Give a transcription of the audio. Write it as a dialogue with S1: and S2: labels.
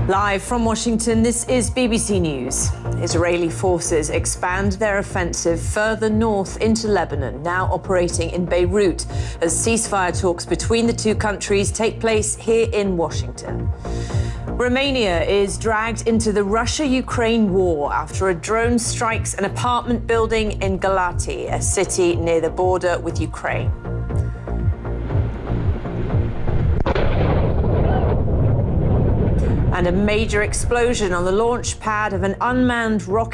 S1: Live from Washington, this is BBC News. Israeli forces expand their offensive further north into Lebanon, now operating in Beirut, as ceasefire talks between the two countries take place here in Washington. Romania is dragged into the Russia-Ukraine war after a drone strikes an apartment building in Galati, a city near the border with Ukraine. And a major explosion on the launch pad of an unmanned rocket